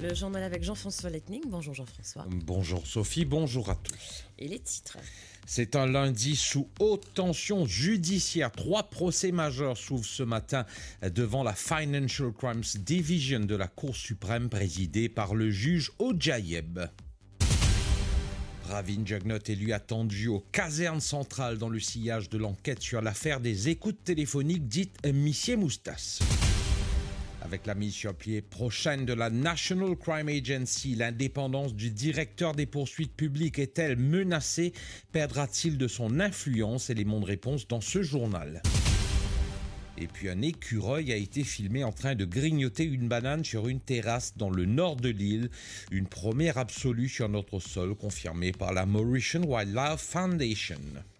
Le journal avec Jean-François Letning. Bonjour Jean-François. Bonjour Sophie, bonjour à tous. Et les titres. C'est un lundi sous haute tension judiciaire. 3 procès majeurs s'ouvrent ce matin devant la Financial Crimes Division de la Cour suprême présidée par le juge Odjaïeb. Pravin Jugnauth est lui attendu aux casernes centrales dans le sillage de l'enquête sur l'affaire des écoutes téléphoniques dites Missier Moustas. Avec la mise sur pied prochaine de la National Crime Agency, l'indépendance du directeur des poursuites publiques est-elle menacée? Perdra-t-il de son influence? Élément de réponse dans ce journal. Et puis un écureuil a été filmé en train de grignoter une banane sur une terrasse dans le nord de l'île. Une première absolue sur notre sol confirmée par la Mauritian Wildlife Foundation.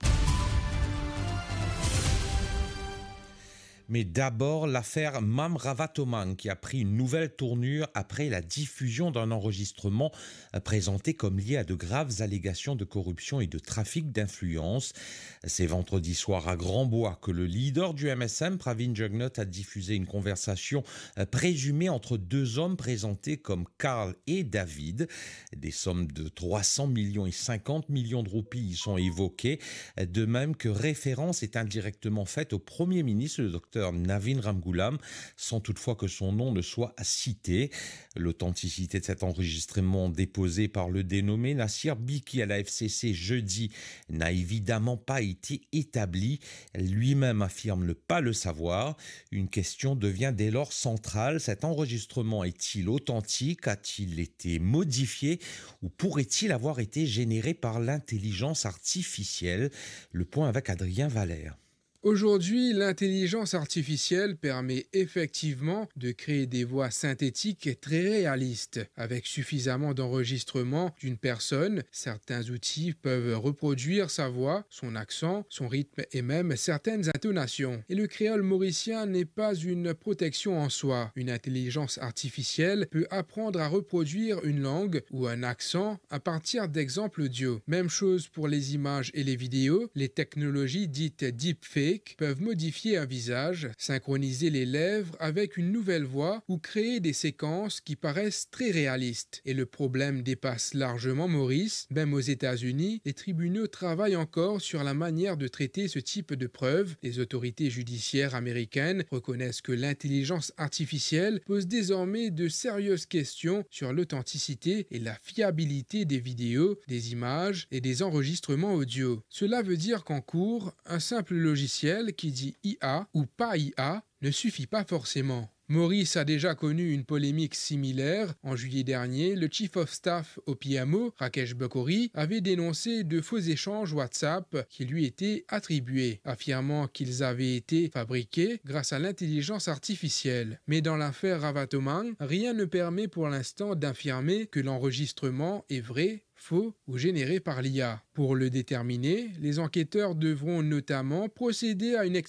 Mais d'abord, l'affaire Mam Ravatoman qui a pris une nouvelle tournure après la diffusion d'un enregistrement présenté comme lié à de graves allégations de corruption et de trafic d'influence. C'est vendredi soir à Grandbois que le leader du MSM, Pravin Jugnauth, a diffusé une conversation présumée entre 2 hommes présentés comme Carl et David. Des sommes de 300 millions et 50 millions de roupies y sont évoquées, de même que référence est indirectement faite au Premier ministre, le Dr Navin Ramgoolam, sans toutefois que son nom ne soit cité. L'authenticité de cet enregistrement déposé par le dénommé Nassir Biki à la FCC jeudi n'a évidemment pas été établie. Lui-même affirme ne pas le savoir. Une question devient dès lors centrale. Cet enregistrement est-il authentique? A-t-il été modifié? Ou pourrait-il avoir été généré par l'intelligence artificielle? Le point avec Adrien Valère. Aujourd'hui, l'intelligence artificielle permet effectivement de créer des voix synthétiques très réalistes. Avec suffisamment d'enregistrements d'une personne, certains outils peuvent reproduire sa voix, son accent, son rythme et même certaines intonations. Et le créole mauricien n'est pas une protection en soi. Une intelligence artificielle peut apprendre à reproduire une langue ou un accent à partir d'exemples audio. Même chose pour les images et les vidéos. Les technologies dites deepfake peuvent modifier un visage, synchroniser les lèvres avec une nouvelle voix ou créer des séquences qui paraissent très réalistes. Et le problème dépasse largement Maurice. Même aux États-Unis, les tribunaux travaillent encore sur la manière de traiter ce type de preuves. Les autorités judiciaires américaines reconnaissent que l'intelligence artificielle pose désormais de sérieuses questions sur l'authenticité et la fiabilité des vidéos, des images et des enregistrements audio. Cela veut dire qu'en cours, un simple logiciel qui dit IA ou pas IA ne suffit pas forcément. Maurice a déjà connu une polémique similaire. En juillet dernier, le Chief of Staff au PMO, Rakesh Bokori, avait dénoncé de faux échanges WhatsApp qui lui étaient attribués, affirmant qu'ils avaient été fabriqués grâce à l'intelligence artificielle. Mais dans l'affaire Ravatoman, rien ne permet pour l'instant d'affirmer que l'enregistrement est vrai, faux ou généré par l'IA. Pour le déterminer, les enquêteurs devront notamment procéder à une